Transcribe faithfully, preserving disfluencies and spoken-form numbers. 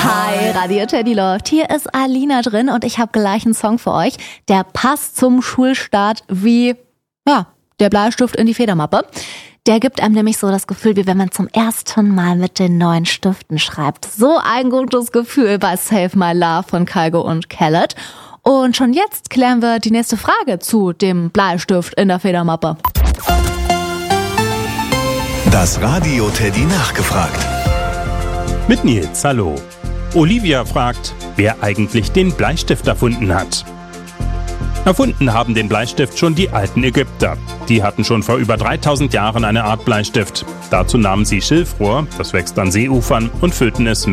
Hi, Radio Teddy läuft. Hier ist Alina drin und ich habe gleich einen Song für euch, der passt zum Schulstart wie, ja, der Bleistift in die Federmappe. Der gibt einem nämlich so das Gefühl, wie wenn man zum ersten Mal mit den neuen Stiften schreibt. So ein gutes Gefühl bei Save My Love von Kygo und Khaled. Und schon jetzt klären wir die nächste Frage zu dem Bleistift in der Federmappe. Das Radio Teddy nachgefragt. Mit Nils, hallo. Olivia fragt, wer eigentlich den Bleistift erfunden hat. Erfunden haben den Bleistift schon die alten Ägypter. Die hatten schon vor über dreitausend Jahren eine Art Bleistift. Dazu nahmen sie Schilfrohr, das wächst an Seeufern, und füllten es mit